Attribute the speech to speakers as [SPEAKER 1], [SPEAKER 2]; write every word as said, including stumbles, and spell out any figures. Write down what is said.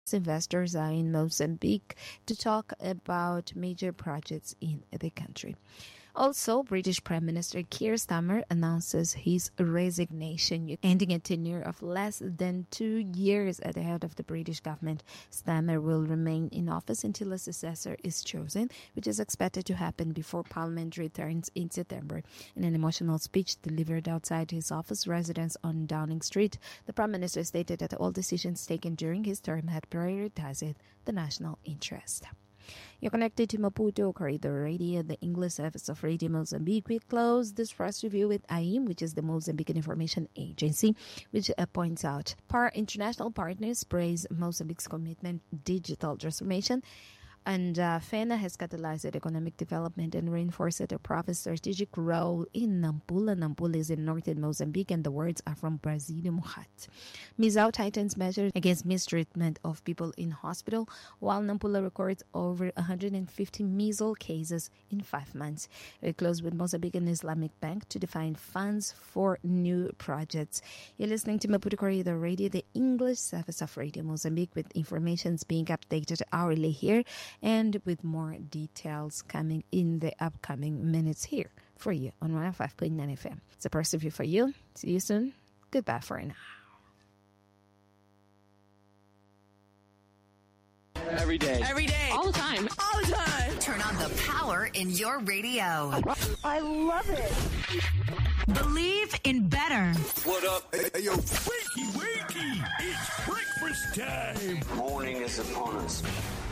[SPEAKER 1] investors are in Mozambique to talk about major projects in the country. Also, British Prime Minister Keir Starmer announces his resignation, ending a tenure of less than two years at the head of the British government. Starmer will remain in office until a successor is chosen, which is expected to happen before Parliament returns in September. In an emotional speech delivered outside his office residence on Downing Street, the Prime Minister stated that all decisions taken during his term had prioritized the national interest. You're connected to Maputo Corridor Radio, the English service of Radio Mozambique. We close this first review with A I M, which is the Mozambican Information Agency, which uh, points out our international partners praise Mozambique's commitment to digital transformation. And uh, FENA has catalyzed economic development and reinforced the province's strategic role in Nampula. Nampula is in northern Mozambique, and the words are from Brasilia Muhat. Misao tightens measures against mistreatment of people in hospital, while Nampula records over one hundred fifty measles cases in five months. We close with Mozambican Islamic Bank to define funds for new projects. You're listening to Maputo Corridor Radio, the English service of Radio Mozambique, with information being updated hourly here, and with more details coming in the upcoming minutes here for you on one oh five point nine F M. It's a first review for you. See you soon. Goodbye for now.
[SPEAKER 2] Every day.
[SPEAKER 3] Every day.
[SPEAKER 4] All the time.
[SPEAKER 3] All the time.
[SPEAKER 5] Turn on the power in your radio.
[SPEAKER 6] I love it.
[SPEAKER 5] Believe in better.
[SPEAKER 2] What up?
[SPEAKER 7] Hey, hey, yo.
[SPEAKER 8] Wakey, wakey. It's breakfast time.
[SPEAKER 2] Morning is upon us.